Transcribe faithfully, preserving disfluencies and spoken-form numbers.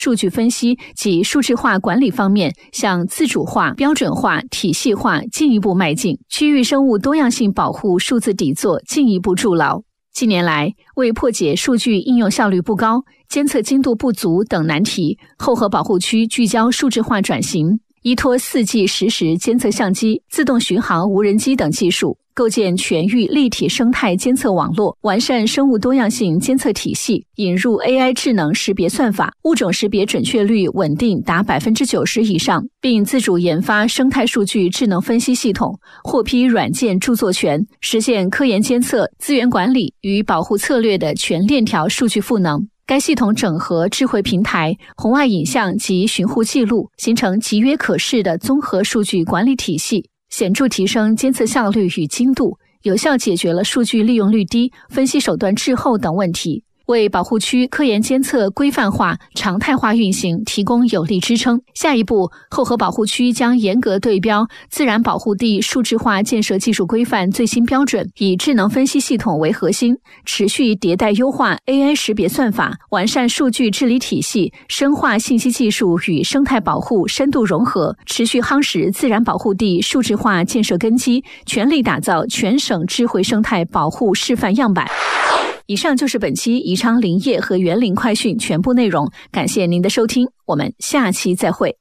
数据分析及数字化管理方面向自主化、标准化、体系化进一步迈进，区域生物多样性保护数字底座进一步筑牢。近年来，为破解数据应用效率不高、监测精度不足等难题，后河保护区聚焦数字化转型，依托 四 G 实时监测相机、自动巡航无人机等技术，构建全域立体生态监测网络，完善生物多样性监测体系，引入 A I 智能识别算法，物种识别准确率稳定达 百分之九十 以上，并自主研发生态数据智能分析系统，获批软件著作权，实现科研监测、资源管理与保护策略的全链条数据赋能。该系统整合智慧平台、红外影像及巡护记录，形成集约可视的综合数据管理体系，显著提升监测效率与精度，有效解决了数据利用率低、分析手段滞后等问题，为保护区科研监测规范化、常态化运行提供有力支撑。下一步，后河保护区将严格对标自然保护地数字化建设技术规范最新标准，以智能分析系统为核心，持续迭代优化 A I 识别算法，完善数据治理体系，深化信息技术与生态保护深度融合，持续夯实自然保护地数字化建设根基，全力打造全省智慧生态保护示范样板。以上就是本期宜昌林业和园林快讯全部内容，感谢您的收听，我们下期再会。